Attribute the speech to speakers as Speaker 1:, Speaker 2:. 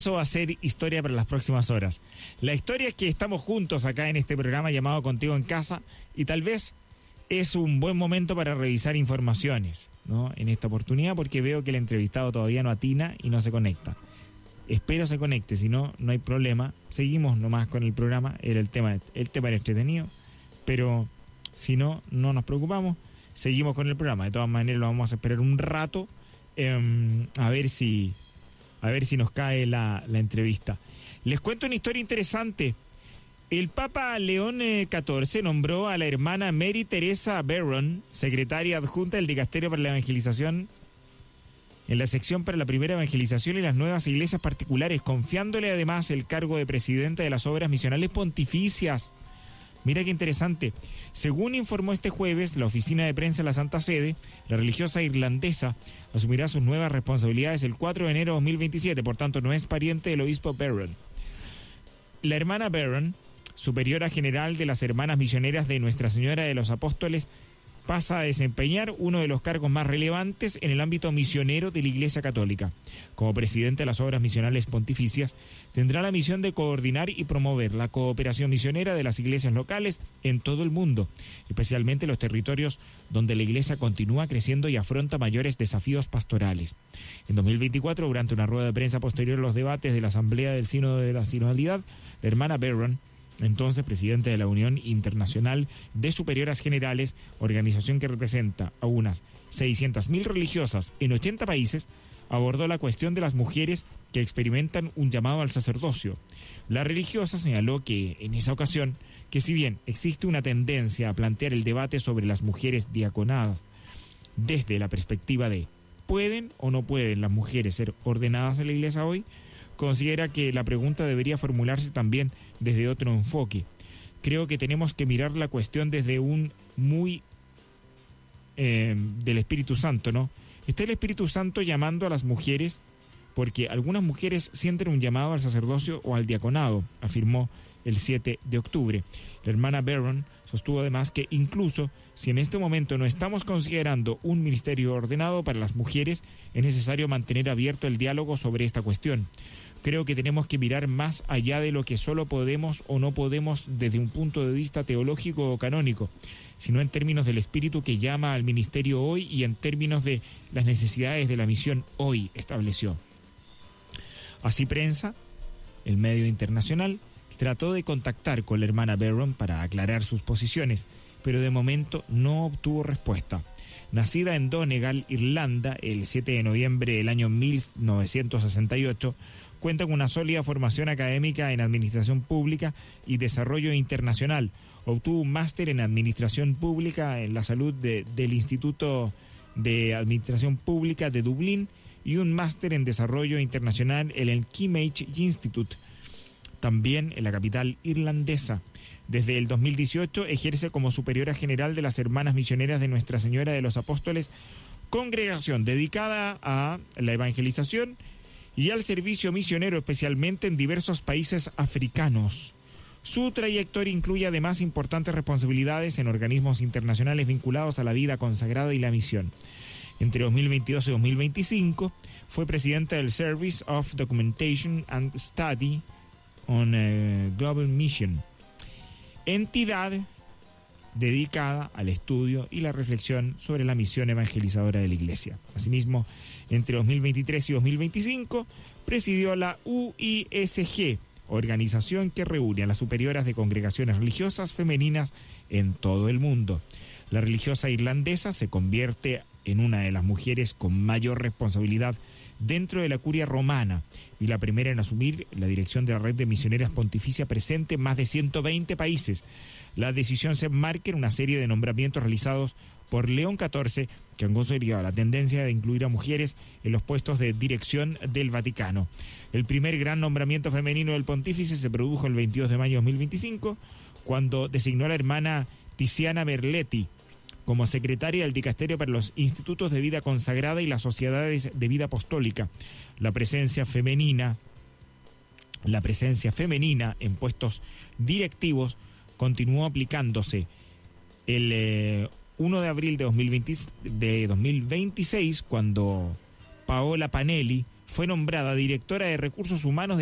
Speaker 1: Eso va a ser historia para las próximas horas. La historia es que estamos juntos acá en este programa llamado Contigo en Casa y tal vez es un buen momento para revisar informaciones, ¿no? En esta oportunidad, porque veo que el entrevistado todavía no atina y no se conecta. Espero se conecte, si no, no hay problema. Seguimos nomás con el programa, el tema era entretenido, pero si no, no nos preocupamos, seguimos con el programa. De todas maneras lo vamos a esperar un rato a ver si nos cae la entrevista. Les cuento una historia interesante. El Papa León XIV nombró a la hermana Mary Teresa Barron, secretaria adjunta del Dicasterio para la Evangelización, en la sección para la primera evangelización y las nuevas iglesias particulares, confiándole además el cargo de presidenta de las obras misionales pontificias. Mira qué interesante. Según informó este jueves la oficina de prensa de la Santa Sede, la religiosa irlandesa asumirá sus nuevas responsabilidades el 4 de enero de 2027, por tanto no es pariente del obispo Barron. La hermana Barron, superiora general de las Hermanas Misioneras de Nuestra Señora de los Apóstoles, pasa a desempeñar uno de los cargos más relevantes en el ámbito misionero de la Iglesia Católica. Como presidente de las obras misionales pontificias, tendrá la misión de coordinar y promover la cooperación misionera de las iglesias locales en todo el mundo, especialmente los territorios donde la Iglesia continúa creciendo y afronta mayores desafíos pastorales. En 2024, durante una rueda de prensa posterior a los debates de la Asamblea del Sínodo de la Sinodalidad, la hermana Barron, entonces presidente de la Unión Internacional de Superioras Generales, organización que representa a unas 600.000 religiosas en 80 países, abordó la cuestión de las mujeres que experimentan un llamado al sacerdocio. La religiosa señaló que, en esa ocasión, que si bien existe una tendencia a plantear el debate sobre las mujeres diaconadas desde la perspectiva de ¿pueden o no pueden las mujeres ser ordenadas en la Iglesia hoy?, considera que la pregunta debería formularse también desde otro enfoque. Creo que tenemos que mirar la cuestión desde un muy del Espíritu Santo, ¿no? Está el Espíritu Santo llamando a las mujeres porque algunas mujeres sienten un llamado al sacerdocio o al diaconado, afirmó el 7 de octubre. La hermana Barron sostuvo además que incluso si en este momento no estamos considerando un ministerio ordenado para las mujeres, es necesario mantener abierto el diálogo sobre esta cuestión. Creo que tenemos que mirar más allá de lo que solo podemos o no podemos desde un punto de vista teológico o canónico, sino en términos del espíritu que llama al ministerio hoy y en términos de las necesidades de la misión hoy, estableció. Así Prensa, el medio internacional, trató de contactar con la hermana Barron para aclarar sus posiciones, pero de momento no obtuvo respuesta. Nacida en Donegal, Irlanda, el 7 de noviembre del año 1968, cuenta con una sólida formación académica en Administración Pública y Desarrollo Internacional. Obtuvo un máster en Administración Pública en la Salud del Instituto de Administración Pública de Dublín y un máster en Desarrollo Internacional en el Kimmage Institute, también en la capital irlandesa. Desde el 2018 ejerce como superiora general de las Hermanas Misioneras de Nuestra Señora de los Apóstoles, congregación dedicada a la evangelización y al servicio misionero, especialmente en diversos países africanos. Su trayectoria incluye además importantes responsabilidades en organismos internacionales vinculados a la vida consagrada y la misión. Entre 2022 y 2025 fue presidenta del Service of Documentation and Study on Global Mission, entidad dedicada al estudio y la reflexión sobre la misión evangelizadora de la Iglesia. Asimismo, entre 2023 y 2025, presidió la UISG, organización que reúne a las superioras de congregaciones religiosas femeninas en todo el mundo. La religiosa irlandesa se convierte en una de las mujeres con mayor responsabilidad dentro de la curia romana y la primera en asumir la dirección de la red de misioneras pontificia presente en más de 120 países. La decisión se enmarca en una serie de nombramientos realizados por León XIV que han consolidado la tendencia de incluir a mujeres en los puestos de dirección del Vaticano. El primer gran nombramiento femenino del pontífice se produjo el 22 de mayo de 2025, cuando designó a la hermana Tiziana Merletti como secretaria del Dicasterio para los Institutos de Vida Consagrada y las Sociedades de Vida Apostólica. La presencia femenina en puestos directivos continuó aplicándose. El 1 de abril de 2026, cuando Paola Panelli fue nombrada directora de Recursos Humanos